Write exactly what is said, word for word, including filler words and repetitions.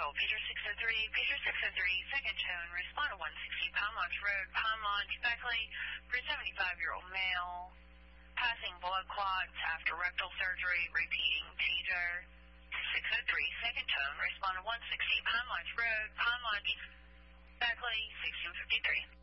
hold. Pager six oh three, Pager six oh three, second tone, respond to one sixty Pine Lodge Road, Pine Lodge, Beckley, for a seventy-five-year-old male, passing blood clots after rectal surgery, repeating Pager six oh three, second tone, respond to one sixty Pine Lodge Road, Pine Lodge, Beckley, sixteen fifty-three.